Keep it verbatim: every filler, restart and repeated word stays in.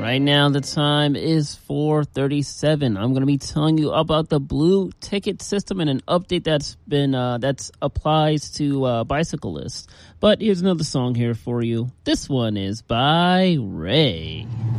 Right now the time is four thirty-seven. I'm going to be telling you about the Blue Ticket system and an update that's been uh, that's applies to uh, bicyclists. But here's another song here for you. This one is by Ray.